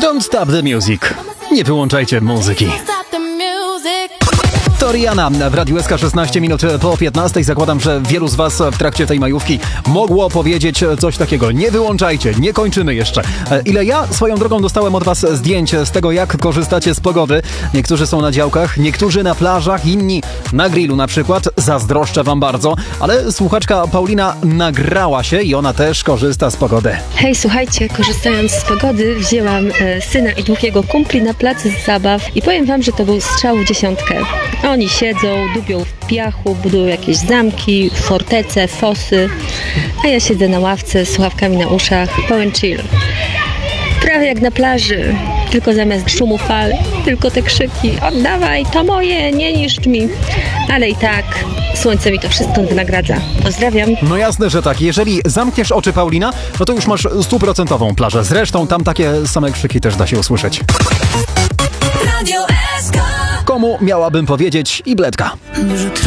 Don't stop the music. Nie wyłączajcie muzyki. To Rihanna w Radiu SK 16 minut po 15. Zakładam, że wielu z was w trakcie tej majówki mogło powiedzieć coś takiego. Nie wyłączajcie, nie kończymy jeszcze. Ile ja swoją drogą dostałem od was zdjęć z tego, jak korzystacie z pogody. Niektórzy są na działkach, niektórzy na plażach, inni na grillu na przykład. Zazdroszczę wam bardzo, ale słuchaczka Paulina nagrała się i ona też korzysta z pogody. Hej, słuchajcie, korzystając z pogody wzięłam syna i dwóch jego kumpli na plac zabaw i powiem wam, że to był strzał w dziesiątkę. Oni siedzą, dubią w piachu, budują jakieś zamki, fortece, fosy, a ja siedzę na ławce z słuchawkami na uszach, pełen chill. Prawie jak na plaży, tylko zamiast szumu fal, tylko te krzyki: oddawaj, to moje, nie niszcz mi. Ale i tak słońce mi to wszystko wynagradza. Pozdrawiam. No jasne, że tak. Jeżeli zamkniesz oczy, Paulina, no to już masz 100% plażę. Zresztą tam takie same krzyki też da się usłyszeć. Komu miałabym powiedzieć i bledka?